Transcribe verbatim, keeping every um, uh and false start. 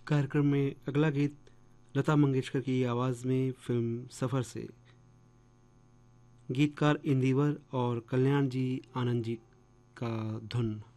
कार्यक्रम में अगला गीत लता मंगेशकर की आवाज़ में फिल्म सफ़र से, गीतकार इंदिवर और कल्याण जी आनंद जी का धुन।